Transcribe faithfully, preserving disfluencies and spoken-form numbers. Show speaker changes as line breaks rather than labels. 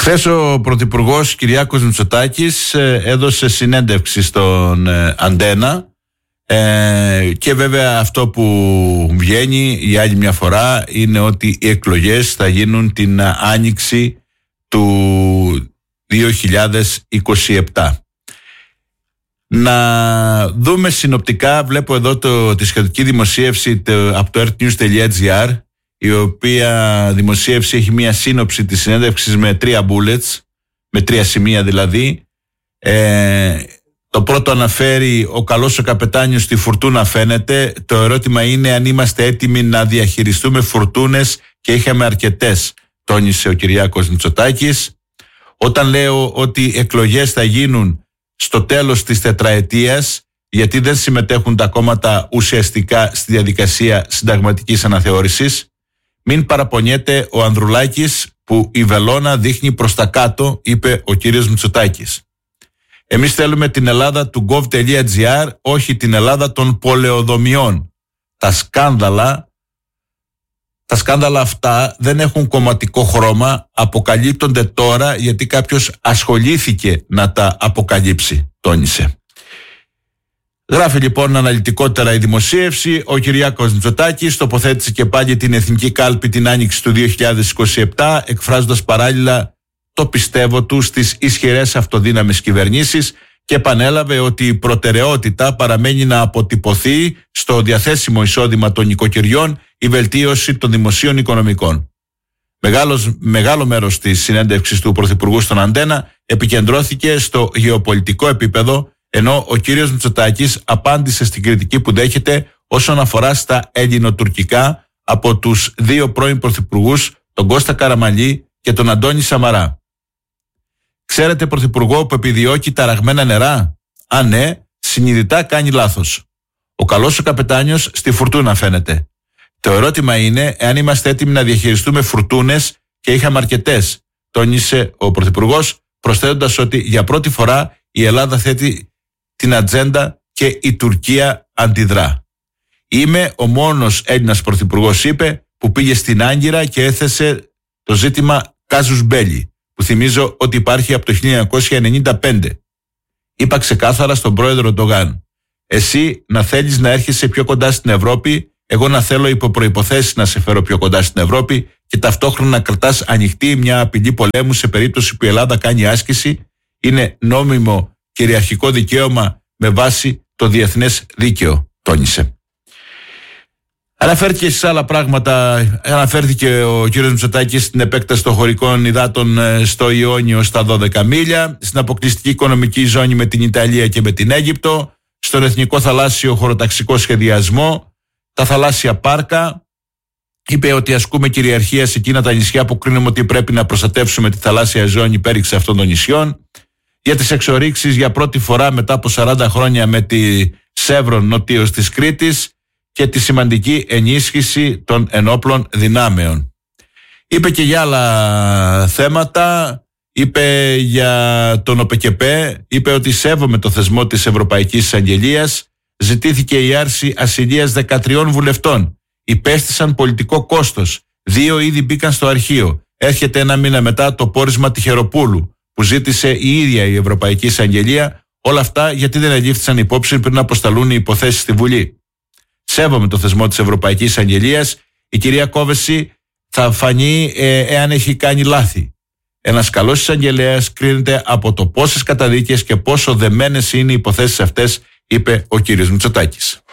Χθες ο Πρωθυπουργός Κυριάκος Μητσοτάκης έδωσε συνέντευξη στον Αντένα ε, και βέβαια αυτό που βγαίνει για άλλη μια φορά είναι ότι οι εκλογές θα γίνουν την άνοιξη του δύο χιλιάδες είκοσι επτά. Να δούμε συνοπτικά, βλέπω εδώ το, τη σχετική δημοσίευση το, από το earthnews τελεία gr, η οποία δημοσίευση έχει μία σύνοψη της συνέντευξης με τρία bullets, με τρία σημεία δηλαδή. Ε, το πρώτο αναφέρει «Ο καλός ο καπετάνιος στη φουρτούνα φαίνεται». Το ερώτημα είναι αν είμαστε έτοιμοι να διαχειριστούμε φουρτούνες και είχαμε αρκετές, τόνισε ο Κυριάκος Μητσοτάκης. Όταν λέω ότι εκλογές θα γίνουν στο τέλος της τετραετίας, γιατί δεν συμμετέχουν τα κόμματα ουσιαστικά στη διαδικασία συνταγματικής αναθεώρησης, μην παραπονιέται ο Ανδρουλάκης που η βελόνα δείχνει προς τα κάτω, είπε ο κύριος Μητσοτάκης. Εμείς θέλουμε την Ελλάδα του gov τελεία gr, όχι την Ελλάδα των πολεοδομιών. Τα σκάνδαλα, τα σκάνδαλα αυτά δεν έχουν κομματικό χρώμα, αποκαλύπτονται τώρα γιατί κάποιος ασχολήθηκε να τα αποκαλύψει, τόνισε. Γράφει λοιπόν αναλυτικότερα η δημοσίευση. Ο Κυριάκος Μητσοτάκης τοποθέτησε και πάλι την Εθνική Κάλπη την άνοιξη του δύο χιλιάδες είκοσι επτά, εκφράζοντας παράλληλα το πιστεύω του στις ισχυρές αυτοδύναμες κυβερνήσεις και επανέλαβε ότι η προτεραιότητα παραμένει να αποτυπωθεί στο διαθέσιμο εισόδημα των νοικοκυριών η βελτίωση των δημοσίων οικονομικών. Μεγάλος, μεγάλο μέρος της συνέντευξης του Πρωθυπουργού στον Αντένα επικεντρώθηκε στο γεωπολιτικό επίπεδο, ενώ ο κύριος Μητσοτάκης απάντησε στην κριτική που δέχεται όσον αφορά στα ελληνοτουρκικά από τους δύο πρώην πρωθυπουργούς, τον Κώστα Καραμανλή και τον Αντώνη Σαμαρά. Ξέρετε πρωθυπουργό που επιδιώκει ταραγμένα νερά? Αν ναι, συνειδητά κάνει λάθος. Ο καλός ο καπετάνιος στη φουρτούνα φαίνεται. Το ερώτημα είναι εάν είμαστε έτοιμοι να διαχειριστούμε φουρτούνες και είχαμε αρκετές, τόνισε ο πρωθυπουργός, προσθέτοντας ότι για πρώτη φορά η Ελλάδα θέτει την ατζέντα και η Τουρκία αντιδρά. Είμαι ο μόνος Έλληνας πρωθυπουργός, είπε, που πήγε στην Άγκυρα και έθεσε το ζήτημα κάζους μπέλι, που θυμίζω ότι υπάρχει από το χίλια εννιακόσια ενενήντα πέντε. Είπα ξεκάθαρα στον πρόεδρο Ντογάν, εσύ να θέλεις να έρχεσαι πιο κοντά στην Ευρώπη, εγώ να θέλω υπό προϋποθέσεις να σε φέρω πιο κοντά στην Ευρώπη και ταυτόχρονα να κρατάς ανοιχτή μια απειλή πολέμου σε περίπτωση που η Ελλάδα κάνει άσκηση. Είναι νόμιμο κυριαρχικό δικαίωμα με βάση το διεθνές δίκαιο, τόνισε. Αναφέρθηκε σε άλλα πράγματα, αναφέρθηκε ο κ. Μητσοτάκης στην επέκταση των χωρικών υδάτων στο Ιόνιο στα δώδεκα μίλια, στην αποκλειστική οικονομική ζώνη με την Ιταλία και με την Αίγυπτο, στον εθνικό θαλάσσιο χωροταξικό σχεδιασμό, τα θαλάσσια πάρκα. Είπε ότι ασκούμε κυριαρχία σε εκείνα τα νησιά που κρίνουμε ότι πρέπει να προστατεύσουμε τη θαλάσσια ζώνη πέριξη αυτών των νησιών. Για τις εξορίξεις για πρώτη φορά μετά από σαράντα χρόνια με τη Σεύρον νοτίως της Κρήτης και τη σημαντική ενίσχυση των ενόπλων δυνάμεων. Είπε και για άλλα θέματα, είπε για τον ΟΠΕΚΕΠΕ, είπε ότι σέβομαι το θεσμό της Ευρωπαϊκής Εισαγγελίας, ζητήθηκε η άρση ασυλίας δεκατριών βουλευτών, υπέστησαν πολιτικό κόστος, δύο ήδη μπήκαν στο αρχείο, έρχεται ένα μήνα μετά το πόρισμα Τυχεροπούλου, που ζήτησε η ίδια η Ευρωπαϊκή Εισαγγελία, όλα αυτά γιατί δεν ελήφθησαν υπόψη πριν αποσταλούν οι υποθέσεις στη Βουλή. Σέβομαι το θεσμό της Ευρωπαϊκής Εισαγγελίας. Η κυρία Κόβεση θα φανεί ε, εάν έχει κάνει λάθη. Ένας καλός εισαγγελέας κρίνεται από το πόσες καταδίκες και πόσο δεμένες είναι οι υποθέσεις αυτές, είπε ο κύριος Μητσοτάκης.